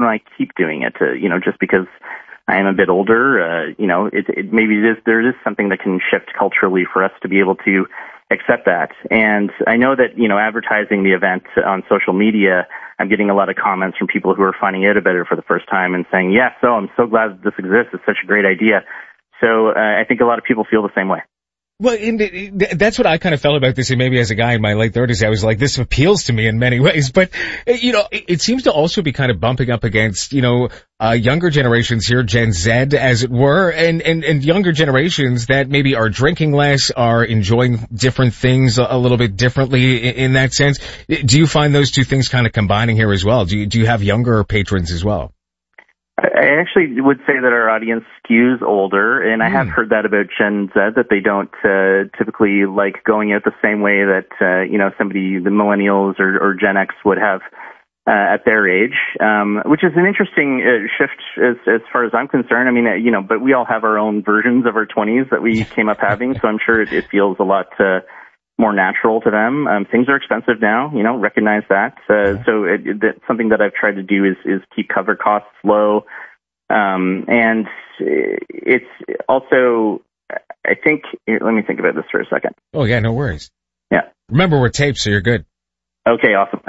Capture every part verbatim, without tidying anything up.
I keep doing it. To, you know, just because I am a bit older, uh, you know, it, it maybe it is, there is something that can shift culturally for us to be able to accept that. And I know that, you know, advertising the event on social media, I'm getting a lot of comments from people who are finding out about it for the first time and saying, yes, oh, I'm so glad that this exists. It's such a great idea. So uh, I think a lot of people feel the same way. Well, in, in, that's what I kind of felt about this, and maybe as a guy in my late thirties, I was like, this appeals to me in many ways. But, you know, it, it seems to also be kind of bumping up against, you know, uh, younger generations here, Gen Z, as it were, and, and, and younger generations that maybe are drinking less, are enjoying different things a, a little bit differently in, in that sense. Do you find those two things kind of combining here as well? Do you, do you have younger patrons as well? I actually would say that our audience skews older, and I have heard that about Gen Z, that they don't uh, typically like going out the same way that, uh, you know, somebody, the millennials or, or Gen X would have uh, at their age, um, which is an interesting uh, shift as, as far as I'm concerned. I mean, uh, you know, but we all have our own versions of our twenties that we came up having, so I'm sure it, it feels a lot uh, more natural to them. Um, things are expensive now, you know, recognize that. Uh, so it, it, that's something that I've tried to do is, is keep cover costs low. Um, and it's also, I think, here, let me think about this for a second. Oh yeah, no worries. Yeah. Remember, we're taped, so you're good. Okay, awesome.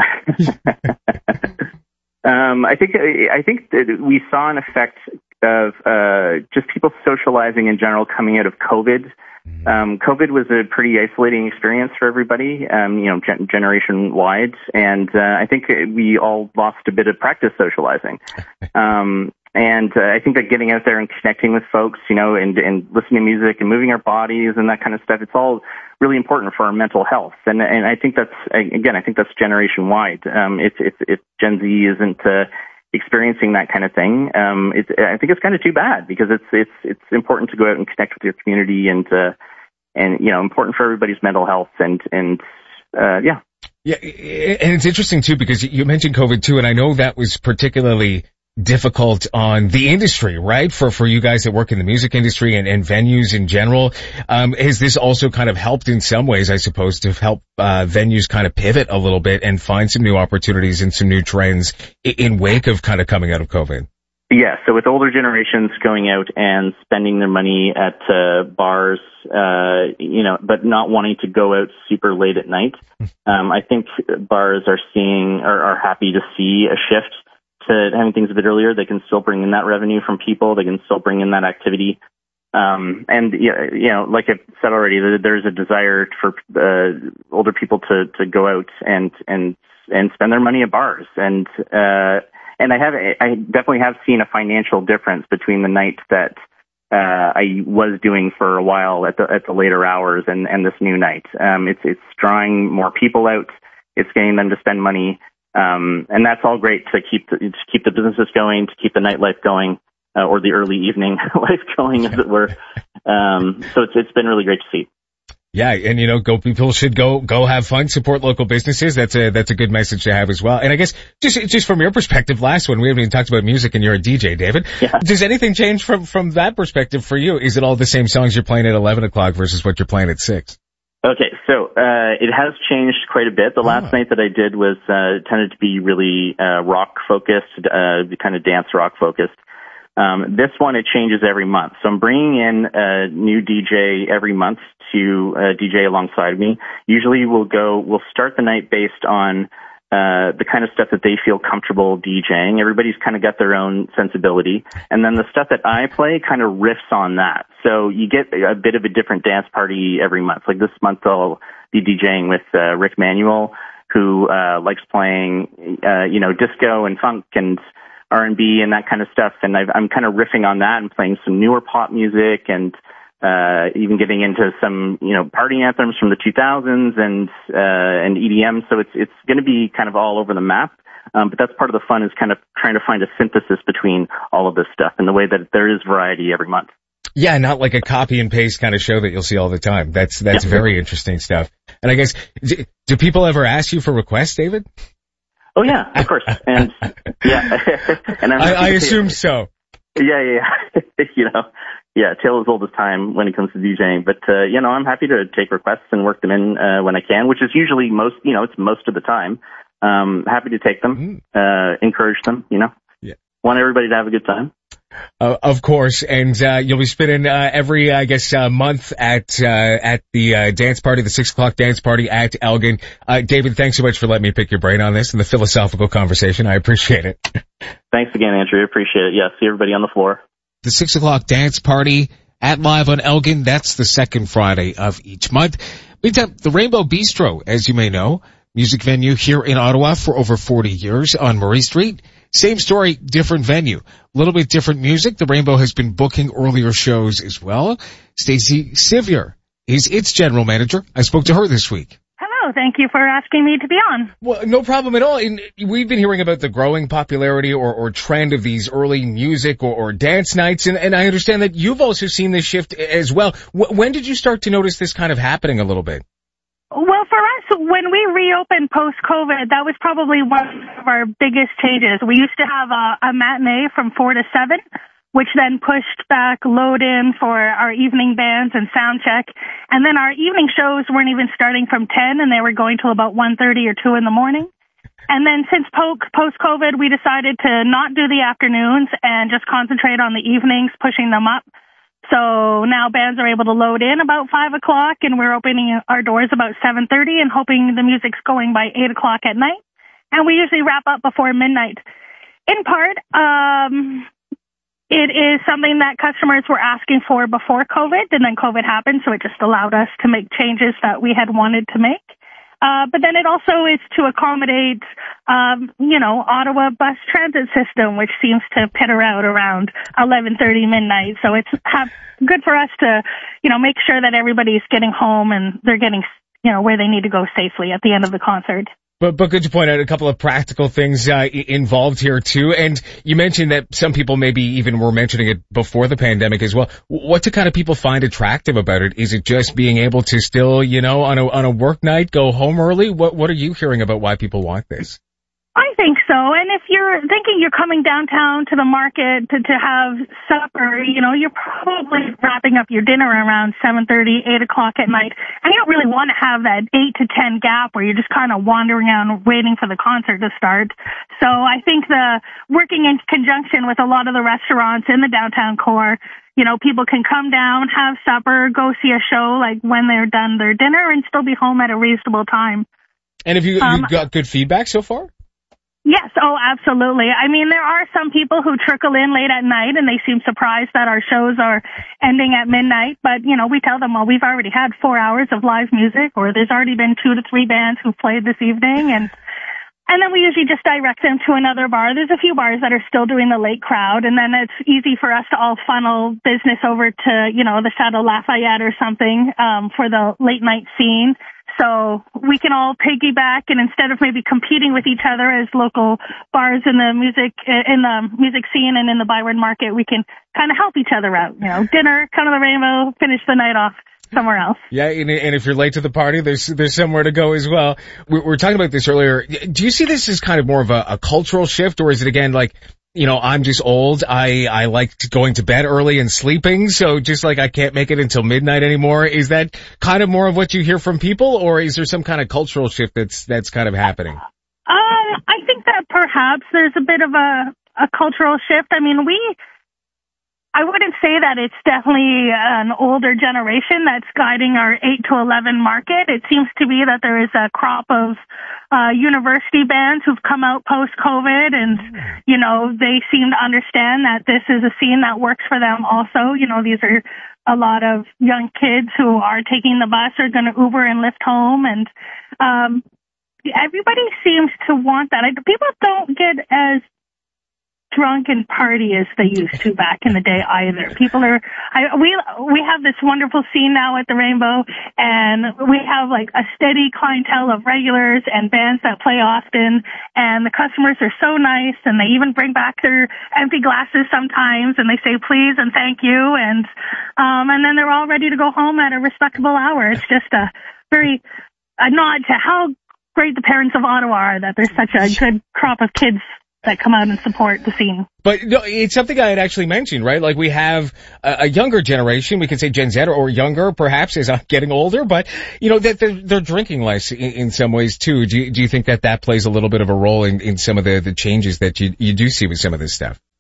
um, I think, I think that we saw an effect of, uh, just people socializing in general coming out of COVID. Um, COVID was a pretty isolating experience for everybody, um, you know, gen- generation wide. And, uh, I think we all lost a bit of practice socializing. Um, and, uh, I think that getting out there and connecting with folks, you know, and, and listening to music and moving our bodies and that kind of stuff, it's all really important for our mental health. And, and I think that's, again, I think that's generation wide. Um, if, if, if Gen Z isn't, uh, experiencing that kind of thing, um, it's, I think it's kind of too bad, because it's it's it's important to go out and connect with your community, and uh, and you know, important for everybody's mental health, and and uh, yeah. Yeah, and it's interesting too, because you mentioned COVID too, and I know that was particularly difficult on the industry, right? For, for you guys that work in the music industry and, and venues in general. Um, has this also kind of helped in some ways, I suppose, to help, uh, venues kind of pivot a little bit and find some new opportunities and some new trends in, in wake of kind of coming out of COVID? Yeah. So with older generations going out and spending their money at, uh, bars, uh, you know, but not wanting to go out super late at night, um, I think bars are seeing, are, are happy to see a shift to having things a bit earlier. They can still bring in that revenue from people. They can still bring in that activity. Um, and, you know, like I've said already, there's a desire for uh, older people to, to go out and, and, and spend their money at bars. And, uh, and I have, I definitely have seen a financial difference between the night that, uh, I was doing for a while at the, at the later hours and, and this new night. Um, it's, it's drawing more people out. It's getting them to spend money. Um, and that's all great to keep the, to keep the businesses going, to keep the nightlife going, uh, or the early evening life going, as it were. Um, so it's, it's been really great to see. Yeah, and you know, go people should go go have fun, support local businesses. That's a that's a good message to have as well. And I guess just just from your perspective, last one, we haven't even talked about music, and you're a D J, David. Yeah. Does anything change from from that perspective for you? Is it all the same songs you're playing at eleven o'clock versus what you're playing at six? Okay, so uh it has changed quite a bit. The last oh. night that I did was uh tended to be really uh rock focused, uh kind of dance rock focused. Um this one, it changes every month. So I'm bringing in a new D J every month to uh, D J alongside me. Usually we'll go we'll start the night based on uh the kind of stuff that they feel comfortable DJing. Everybody's kind of got their own sensibility. And then the stuff that I play kind of riffs on that. So you get a bit of a different dance party every month. Like this month I'll be DJing with uh, Rick Manuel, who uh likes playing uh you know, disco and funk and R and B and that kind of stuff. And I've, I'm kind of riffing on that and playing some newer pop music, and uh even getting into some, you know, party anthems from the two thousands and uh and E D M. So it's it's going to be kind of all over the map. Um but that's part of the fun, is kind of trying to find a synthesis between all of this stuff, in the way that there is variety every month. Yeah, not like a copy and paste kind of show that you'll see all the time. That's that's yeah. very interesting stuff. And I guess, do, do people ever ask you for requests, David? Oh yeah, of course. And yeah, and I'm I, I assume so. Yeah, yeah, yeah. you know. Yeah, tale as old as time when it comes to DJing. But, uh, you know, I'm happy to take requests and work them in uh, when I can, which is usually most, you know, it's most of the time. Um, happy to take them, mm. uh, encourage them, you know. Yeah. want everybody to have a good time. Uh, of course, and uh, you'll be spinning uh, every, I guess, uh, month at uh, at the uh, dance party, the six o'clock dance party at Elgin. Uh, David, thanks so much for letting me pick your brain on this and the philosophical conversation. I appreciate it. Thanks again, Andrew. I appreciate it. Yeah, see everybody on the floor. The six o'clock dance party at Live on Elgin. That's the second Friday of each month. Meantime, the Rainbow Bistro, as you may know, music venue here in Ottawa for over forty years on Murray Street. Same story, different venue. A little bit different music. The Rainbow has been booking earlier shows as well. Stacey Sivier is its general manager. I spoke to her this week. Hello, thank you for asking me to be on. Well, no problem at all. And we've been hearing about the growing popularity or, or trend of these early music or, or dance nights, and, and I understand that you've also seen this shift as well. W- when did you start to notice this kind of happening a little bit? Well, for us, when we reopened post-COVID, that was probably one of our biggest changes. We used to have a, a matinee from four to seven, which then pushed back load-in for our evening bands and sound check. And then our evening shows weren't even starting from ten, and they were going till about one thirty or two in the morning. And then since post-COVID, we decided to not do the afternoons and just concentrate on the evenings, pushing them up. So now bands are able to load in about five o'clock, and we're opening our doors about seven thirty and hoping the music's going by eight o'clock at night. And we usually wrap up before midnight. In part, um, it is something that customers were asking for before COVID, and then COVID happened, so it just allowed us to make changes that we had wanted to make. Uh, but then it also is to accommodate, um, you know, Ottawa bus transit system, which seems to peter out around eleven thirty midnight. So it's have, good for us to, you know, make sure that everybody's getting home and they're getting, you know, where they need to go safely at the end of the concert. But, but good to point out a couple of practical things uh, involved here too. And you mentioned that some people maybe even were mentioning it before the pandemic as well. What do kind of people find attractive about it? Is it just being able to still, you know, on a on a work night go home early? What what are you hearing about why people want this? I think so. And if you're thinking you're coming downtown to the market to, to have supper, you know, you're probably wrapping up your dinner around seven thirty, eight o'clock at night. And you don't really want to have that eight to ten gap where you're just kind of wandering around waiting for the concert to start. So I think the working in conjunction with a lot of the restaurants in the downtown core, you know, people can come down, have supper, go see a show like when they're done their dinner and still be home at a reasonable time. And have you, um, you got good feedback so far? Yes, oh, absolutely. I mean, there are some people who trickle in late at night and they seem surprised that our shows are ending at midnight. But, you know, we tell them, well, we've already had four hours of live music, or there's already been two to three bands who've played this evening. And and then we usually just direct them to another bar. There's a few bars that are still doing the late crowd. And then it's easy for us to all funnel business over to, you know, the Chateau Lafayette or something um, for the late night scene. So we can all piggyback, and instead of maybe competing with each other as local bars in the music in the music scene and in the Byward Market, we can kind of help each other out. You know, dinner, come to the Rainbow, finish the night off somewhere else. Yeah, and, and if you're late to the party, there's there's somewhere to go as well. We, we were talking about this earlier. Do you see this as kind of more of a, a cultural shift, or is it again like, you know, I'm just old. I, I like going to bed early and sleeping. So just like I can't make it until midnight anymore. Is that kind of more of what you hear from people, or is there some kind of cultural shift that's, that's kind of happening? Um, I think that perhaps there's a bit of a, a cultural shift. I mean, we, I wouldn't say that it's definitely an older generation that's guiding our eight to eleven market. It seems to be that there is a crop of uh university bands who've come out post-COVID, and, you know, they seem to understand that this is a scene that works for them also. You know, these are a lot of young kids who are taking the bus or going to Uber and Lyft home, and um everybody seems to want that. People don't get as drunk and party as they used to back in the day either. People are, I, we, we have this wonderful scene now at the Rainbow, and we have like a steady clientele of regulars and bands that play often, and the customers are so nice, and they even bring back their empty glasses sometimes, and they say please and thank you, and, um, and then they're all ready to go home at a respectable hour. It's just a very, a nod to how great the parents of Ottawa are that there's such a good crop of kids that come out and support the scene. But no, it's something I had actually mentioned, right? Like we have a, a younger generation, we could say Gen Z or, or younger perhaps as I'm getting older, but you know, that they're, they're drinking less in, in some ways too. Do you, do you think that that plays a little bit of a role in, in some of the, the changes that you, you do see with some of this stuff?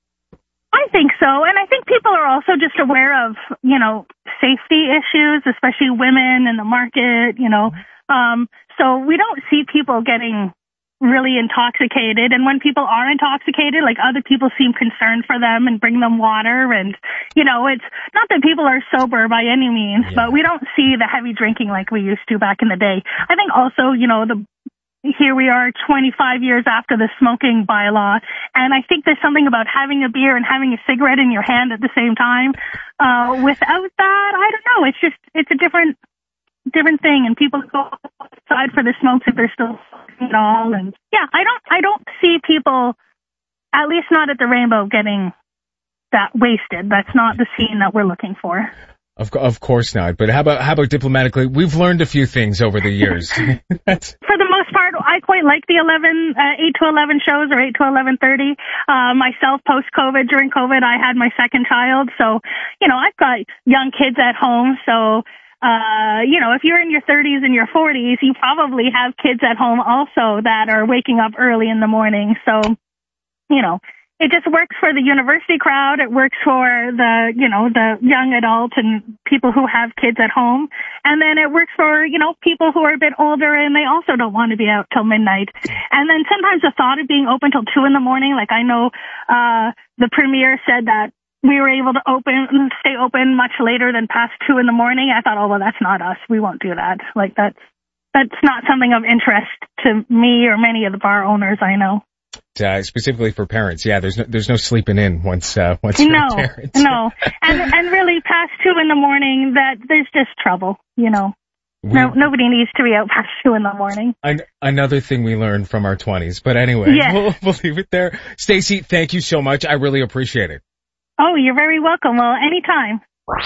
think so. And I think people are also just aware of, you know, safety issues, especially women in the market, you know. Um, so we don't see people getting really intoxicated. And when people are intoxicated, like, other people seem concerned for them and bring them water. And, you know, it's not that people are sober by any means, yeah. but we don't see the heavy drinking like we used to back in the day. I think also, you know, the here we are twenty-five years after the smoking bylaw, and I think there's something about having a beer and having a cigarette in your hand at the same time. Uh, without that, I don't know. It's just, it's a different, different thing, and people go outside for the smokes if they're still smoking at all. And yeah, I don't, I don't see people, at least not at the Rainbow, getting that wasted. That's not the scene that we're looking for. Of, of course not. But how about, how about diplomatically? We've learned a few things over the years. That's... For the most part, I quite like the eleven, uh, eight to eleven shows, or eight to eleven thirty. Uh, myself, post-COVID, during COVID, I had my second child. So, you know, I've got young kids at home. So, uh, you know, if you're in your thirties and your forties, you probably have kids at home also that are waking up early in the morning. So, you know, it just works for the university crowd. It works for the, you know, the young adults and people who have kids at home. And then it works for, you know, people who are a bit older and they also don't want to be out till midnight. And then sometimes the thought of being open till two in the morning, like I know, uh, the premier said that we were able to open, stay open much later than past two in the morning. I thought, oh, well, that's not us. We won't do that. Like that's, that's not something of interest to me or many of the bar owners I know. Uh, specifically for parents, yeah. There's no, there's no sleeping in once, uh, once you're no, parents. no, and and really past two in the morning, that there's just trouble. You know, we, no, nobody needs to be out past two in the morning. An, another thing we learned from our twenties, but anyway, yes. we'll, we'll leave it there. Stacey, thank you so much. I really appreciate it. Oh, you're very welcome. Well, anytime.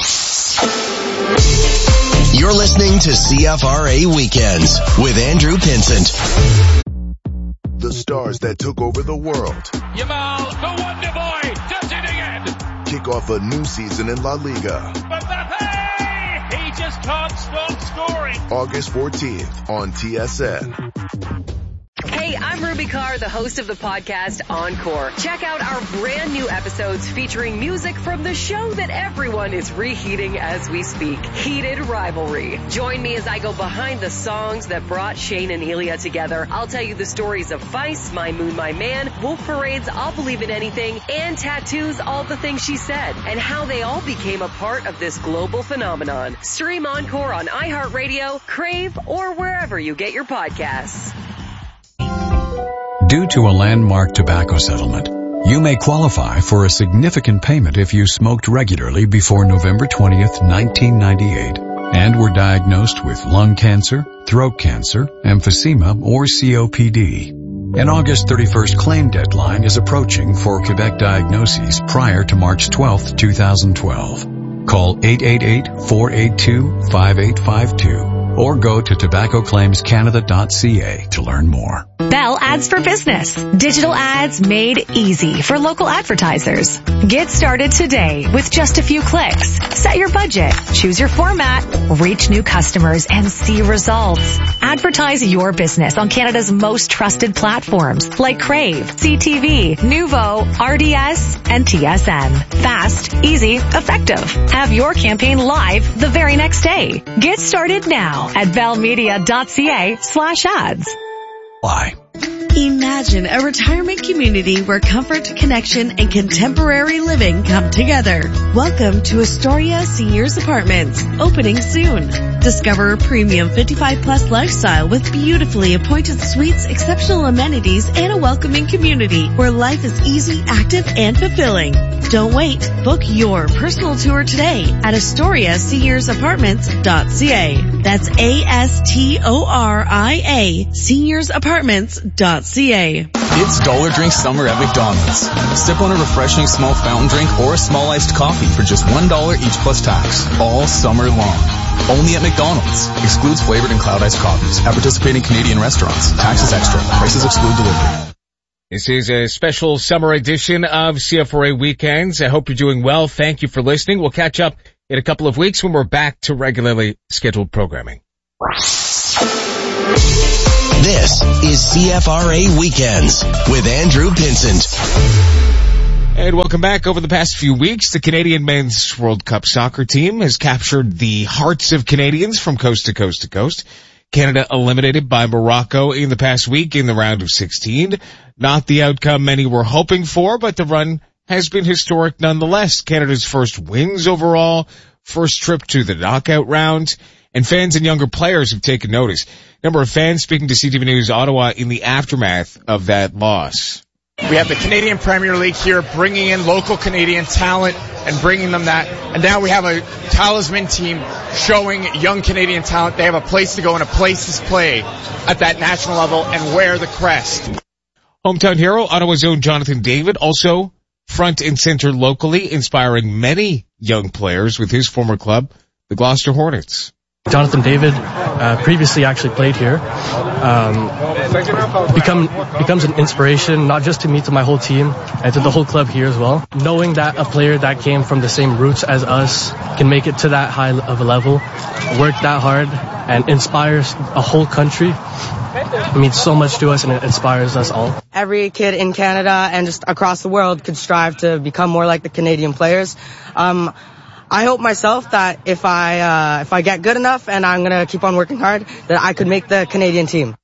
You're listening to C F R A Weekends with Andrew Pinsent. The stars that took over the world. Yamal, the Wonder Boy, does it again. Kick off a new season in La Liga. Mbappe, he just can't stop scoring. August fourteenth on T S N. Hey, I'm Ruby Carr, the host of the podcast Encore. Check out our brand new episodes featuring music from the show that everyone is reheating as we speak, Heated Rivalry. Join me as I go behind the songs that brought Shane and Ilya together. I'll tell you the stories of Feist, My Moon, My Man, Wolf Parade's I'll Believe in Anything, and Tattoo's All the Things She Said, and how they all became a part of this global phenomenon. Stream Encore on iHeartRadio, Crave, or wherever you get your podcasts. Due to a landmark tobacco settlement, you may qualify for a significant payment if you smoked regularly before November twentieth, nineteen ninety-eight, and were diagnosed with lung cancer, throat cancer, emphysema, or C O P D. An August thirty-first claim deadline is approaching for Quebec diagnoses prior to March twelfth, twenty twelve. Call eight eight eight, four eight two, five eight five two or go to tobacco claims canada dot c a to learn more. Bell Ads for Business. Digital ads made easy for local advertisers. Get started today with just a few clicks. Set your budget, choose your format, reach new customers, and see results. Advertise your business on Canada's most trusted platforms like Crave, C T V, Nuvo, R D S, and T S N. Fast, easy, effective. Have your campaign live the very next day. Get started now at bellmedia.ca slash ads. Why? Imagine a retirement community where comfort, connection, and contemporary living come together. Welcome to Astoria Seniors Apartments, opening soon. Discover a premium fifty-five plus lifestyle with beautifully appointed suites, exceptional amenities, and a welcoming community where life is easy, active, and fulfilling. Don't wait. Book your personal tour today at astoria seniors apartments dot c a. That's A S T O R I A, seniors apartments dot c a. It's Dollar Drink Summer at McDonald's. Sip on a refreshing small fountain drink or a small iced coffee for just one dollar each plus tax, all summer long. Only at McDonald's. Excludes flavored and cloud iced coffees at participating Canadian restaurants. Taxes extra. Prices exclude delivery. This is a special summer edition of C F R A Weekends. I hope you're doing well. Thank you for listening. We'll catch up in a couple of weeks when we're back to regularly scheduled programming. This is C F R A Weekends with Andrew Pinsent. And welcome back. Over the past few weeks, the Canadian Men's World Cup soccer team has captured the hearts of Canadians from coast to coast to coast. Canada eliminated by Morocco in the past week in the round of sixteen. Not the outcome many were hoping for, but the run has been historic nonetheless. Canada's first wins overall, first trip to the knockout round, and fans and younger players have taken notice. Number of fans speaking to C T V News Ottawa in the aftermath of that loss. We have the Canadian Premier League here bringing in local Canadian talent and bringing them that. And now we have a talisman team showing young Canadian talent they have a place to go and a place to play at that national level and wear the crest. Hometown hero, Ottawa's own Jonathan David, also front and center locally, inspiring many young players with his former club, the Gloucester Hornets. Jonathan David uh, previously actually played here. Um, become becomes an inspiration not just to me, to my whole team, and to the whole club here as well. Knowing that a player that came from the same roots as us can make it to that high of a level, work that hard, and inspires a whole country, it means so much to us and it inspires us all. Every kid in Canada and just across the world could strive to become more like the Canadian players. Um, I hope myself that if I uh, if I get good enough and I'm going to keep on working hard, that I could make the Canadian team.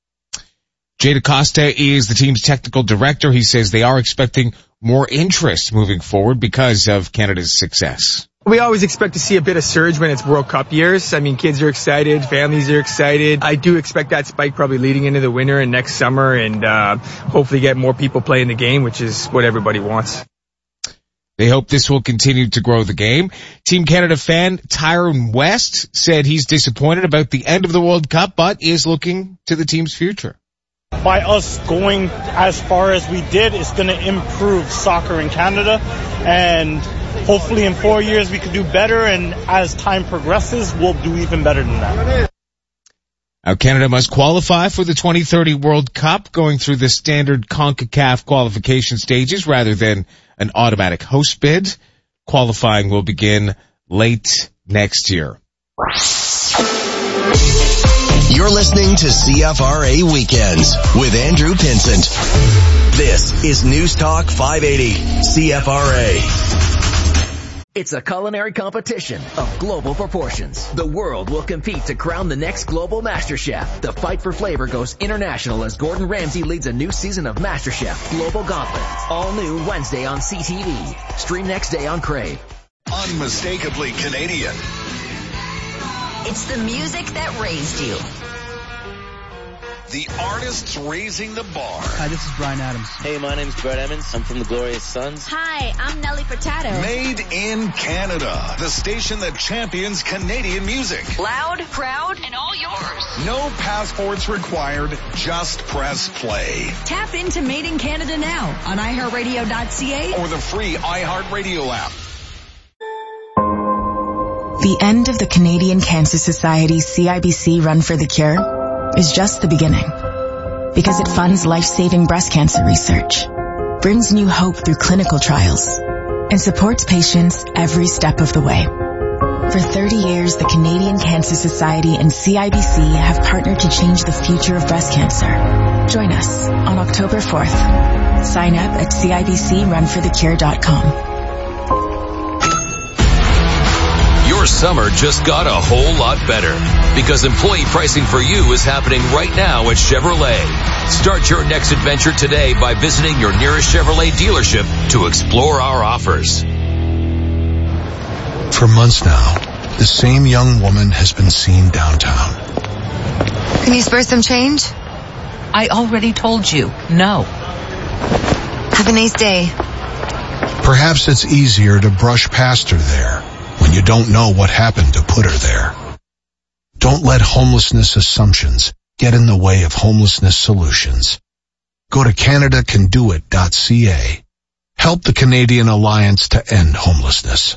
Jay DaCosta is the team's technical director. He says they are expecting more interest moving forward because of Canada's success. We always expect to see a bit of surge when it's World Cup years. I mean, kids are excited, families are excited. I do expect that spike probably leading into the winter and next summer, and uh, hopefully get more people playing the game, which is what everybody wants. They hope this will continue to grow the game. Team Canada fan Tyron West said he's disappointed about the end of the World Cup, but is looking to the team's future. By us going as far as we did, it's going to improve soccer in Canada, and hopefully in four years we could do better, and as time progresses, we'll do even better than that. Now, Canada must qualify for the twenty thirty World Cup, going through the standard CONCACAF qualification stages rather than an automatic host bid. Qualifying will begin late next year. You're listening to C F R A Weekends with Andrew Pinsent. This is News Talk five eighty C F R A. It's a culinary competition of global proportions. The world will compete to crown the next global master chef. The fight for flavor goes international as Gordon Ramsay leads a new season of MasterChef Global Gauntlet. All new Wednesday on C T V. Stream next day on Crave. Unmistakably Canadian. It's the music that raised you. The artists raising the bar. Hi, this is Bryan Adams. Hey, my name's Brett Emmons. I'm from the Glorious Sons. Hi, I'm Nelly Furtado. Made in Canada. The station that champions Canadian music. Loud, proud, and all yours. No passports required. Just press play. Tap into Made in Canada now on i heart radio dot c a or the free iHeartRadio app. The end of the Canadian Cancer Society's C I B C Run for the Cure is just the beginning, because it funds life-saving breast cancer research, brings new hope through clinical trials, and supports patients every step of the way. For thirty years, the Canadian Cancer Society and C I B C have partnered to change the future of breast cancer. Join us on October fourth. Sign up at C I B C run for the cure dot com. Your summer just got a whole lot better because employee pricing for you is happening right now at Chevrolet. Start your next adventure today by visiting your nearest Chevrolet dealership to explore our offers. For months now, the same young woman has been seen downtown. Can you spare some change? I already told you, no. Have a nice day. Perhaps it's easier to brush past her there when you don't know what happened to put her there. Don't let homelessness assumptions get in the way of homelessness solutions. Go to canada can do it dot c a. Help the Canadian Alliance to End Homelessness.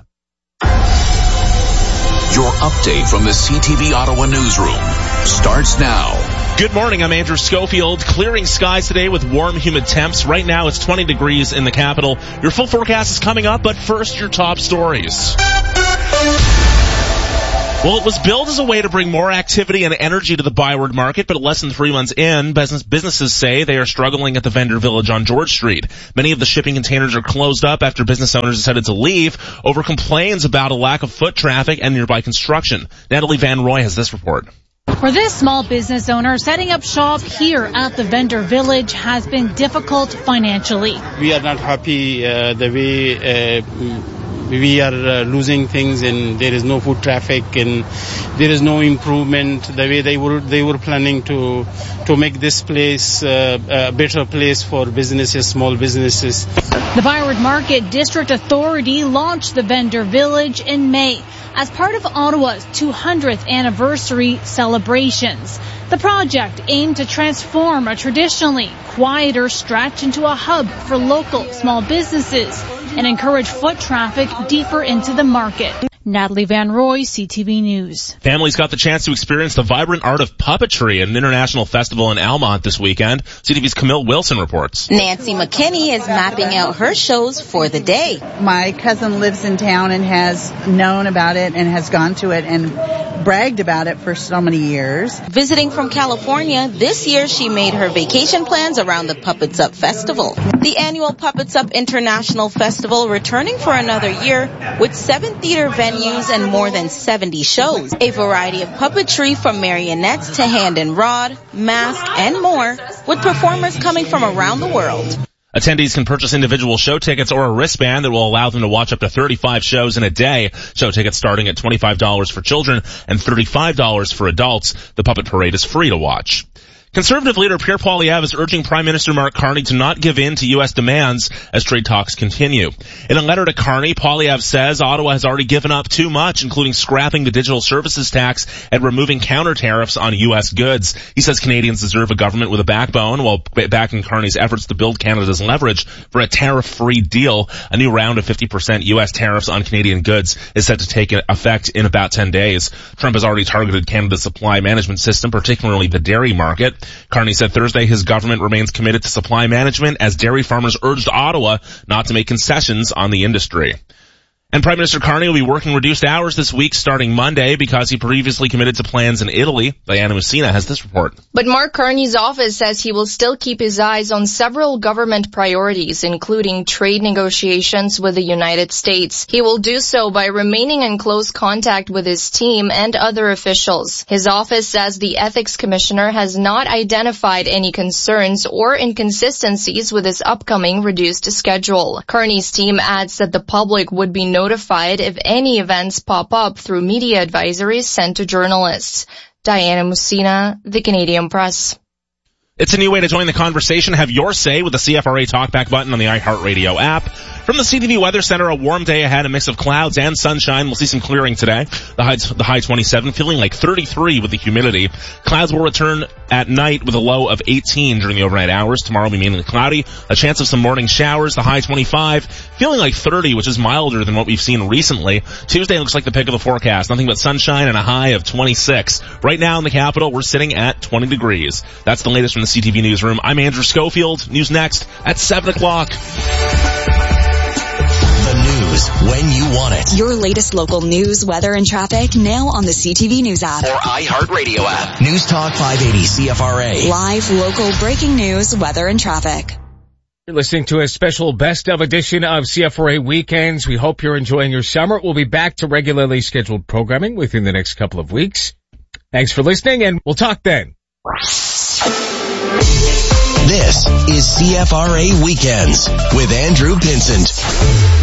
Your update from the C T V Ottawa newsroom starts now. Good morning, I'm Andrew Schofield. Clearing skies today with warm, humid temps. Right now it's twenty degrees in the capital. Your full forecast is coming up, but first your top stories. Well, it was billed as a way to bring more activity and energy to the Byward Market, but less than three months in, business, businesses say they are struggling at the vendor village on George Street. Many of the shipping containers are closed up after business owners decided to leave over complaints about a lack of foot traffic and nearby construction. Natalie Van Roy has this report. For this small business owner, setting up shop here at the vendor village has been difficult financially. We are not happy uh, the way uh, we are uh, losing things, and there is no foot traffic, and there is no improvement the way they were they were planning to to make this place uh, a better place for businesses, small businesses. The Byward Market District Authority launched the vendor village in May as part of Ottawa's two hundredth anniversary celebrations. The project aimed to transform a traditionally quieter stretch into a hub for local small businesses and encourage foot traffic deeper into the market. Natalie Van Roy, C T V News. Families got the chance to experience the vibrant art of puppetry at an international festival in Almont this weekend. C T V's Camille Wilson reports. Nancy McKinney is mapping out her shows for the day. My cousin lives in town and has known about it and has gone to it and bragged about it for so many years. Visiting from California, this year she made her vacation plans around the Puppets Up Festival. The annual Puppets Up International Festival returning for another year with seven theater venues and more than seventy shows. A variety of puppetry from marionettes to hand and rod, mask, and more, with performers coming from around the world. Attendees can purchase individual show tickets or a wristband that will allow them to watch up to thirty-five shows in a day. Show tickets starting at twenty-five dollars for children and thirty-five dollars for adults. The puppet parade is free to watch. Conservative leader Pierre Poilievre is urging Prime Minister Mark Carney to not give in to U S demands as trade talks continue. In a letter to Carney, Poilievre says Ottawa has already given up too much, including scrapping the digital services tax and removing counter tariffs on U S goods. He says Canadians deserve a government with a backbone, while backing Carney's efforts to build Canada's leverage for a tariff-free deal. A new round of fifty percent U S tariffs on Canadian goods is set to take effect in about ten days. Trump has already targeted Canada's supply management system, particularly the dairy market. Carney said Thursday his government remains committed to supply management as dairy farmers urged Ottawa not to make concessions on the industry. And Prime Minister Carney will be working reduced hours this week starting Monday because he previously committed to plans in Italy. Diana Messina has this report. But Mark Carney's office says he will still keep his eyes on several government priorities, including trade negotiations with the United States. He will do so by remaining in close contact with his team and other officials. His office says the ethics commissioner has not identified any concerns or inconsistencies with his upcoming reduced schedule. Carney's team adds that the public would be notified notified if any events pop up through media advisories sent to journalists. Diana Messina, The Canadian Press. It's a new way to join the conversation. Have your say with the C F R A Talkback button on the iHeartRadio app. From the C T V Weather Center, a warm day ahead, a mix of clouds and sunshine. We'll see some clearing today. The high, the high twenty-seven, feeling like thirty-three with the humidity. Clouds will return at night with a low of eighteen during the overnight hours. Tomorrow will be mainly cloudy. A chance of some morning showers. The high twenty-five, feeling like thirty, which is milder than what we've seen recently. Tuesday looks like the pick of the forecast. Nothing but sunshine and a high of twenty-six. Right now in the capital, we're sitting at twenty degrees. That's the latest from the C T V Newsroom. I'm Andrew Schofield. News next at seven o'clock. News when you want it. Your latest local news, weather, and traffic now on the C T V News app. Or iHeartRadio app. News Talk five eighty C F R A. Live, local, breaking news, weather, and traffic. You're listening to a special best of edition of C F R A Weekends. We hope you're enjoying your summer. We'll be back to regularly scheduled programming within the next couple of weeks. Thanks for listening, and we'll talk then. This is C F R A Weekends with Andrew Pinsent.